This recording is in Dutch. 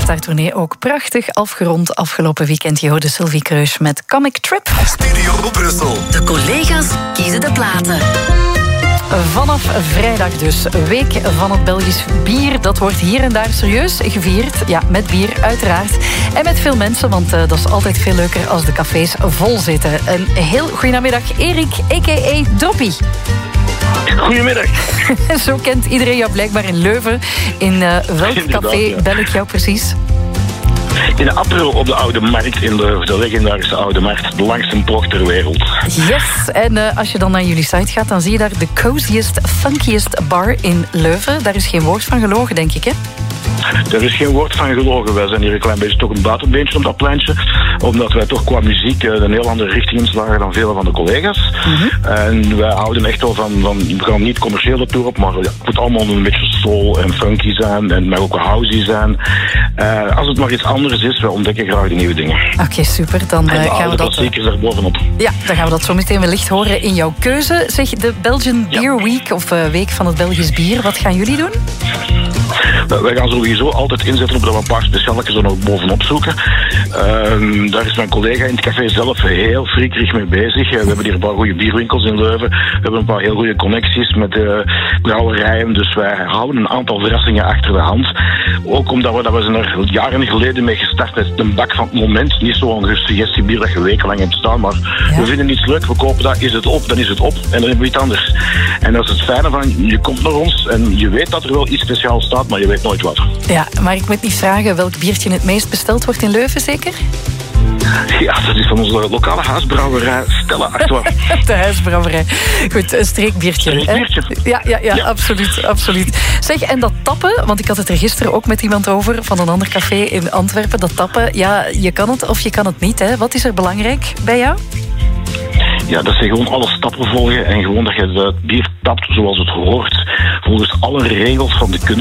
Star-tournee ook prachtig afgerond afgelopen weekend. Je hoorde Sylvie Kreus met Comic Trip. Studio Brussel. De collega's kiezen de platen. Vanaf vrijdag dus, week van het Belgisch bier. Dat wordt hier en daar serieus gevierd. Ja, met bier uiteraard. En met veel mensen, want dat is altijd veel leuker als de cafés vol zitten. Een heel goedemiddag, Erik, a.k.a. Doppie. Goedemiddag. Zo kent iedereen jou blijkbaar in Leuven. In welk café bel ik jou precies? In de April op de Oude Markt in Leuven, de legendarische Oude Markt, de langste brok ter wereld. Yes, en als je dan naar jullie site gaat, dan zie je daar de coziest, funkiest bar in Leuven. Daar is geen woord van gelogen, denk ik, hè? Er is geen woord van gelogen. Wij zijn hier een klein beetje toch een buitenbeentje op dat pleintje. Omdat wij toch qua muziek een heel andere richting inslagen dan vele van de collega's. En wij houden echt wel van we gaan niet commerciële tour op, maar het moet allemaal een beetje soul en funky zijn. En het mag ook wel housey zijn. Als het maar iets anders is, wij ontdekken graag de nieuwe dingen. Oké, super. Dan gaan we dat... zeker er bovenop. Ja, dan gaan we dat zo meteen wellicht horen in jouw keuze. Zeg, de Belgian Beer Week, of Week van het Belgisch Bier, wat gaan jullie doen? Wij gaan sowieso altijd inzetten op dat we een paar specialekjes er nog bovenop zoeken. Daar is mijn collega in het café zelf heel friekerig mee bezig. We hebben hier een paar goede bierwinkels in Leuven. We hebben een paar heel goede connecties met brouwerijen. Dus wij houden een aantal verrassingen achter de hand. Ook omdat we zijn er jaren geleden mee gestart met een bak van het moment. Niet zo'n suggestiebier dat je wekenlang hebt staan. Maar we vinden iets leuk, we kopen dat, is het op, dan is het op. En dan hebben we iets anders. En dat is het fijne van, je komt naar ons en je weet dat er wel iets speciaals staat, maar je weet nooit wat. Ja, maar ik moet niet vragen welk biertje het meest besteld wordt in Leuven, zeker? Ja, dat is van onze lokale huisbrouwerij Stella Artois. De huisbrouwerij. Goed, een streekbiertje. Ja, absoluut. Zeg, en dat tappen, want ik had het er gisteren ook met iemand over van een ander café in Antwerpen. Dat tappen, ja, je kan het of je kan het niet, hè. Wat is er belangrijk bij jou? Ja, dat zijn gewoon alle stappen volgen en gewoon dat je het bier tapt zoals het hoort, volgens alle regels van de kunst.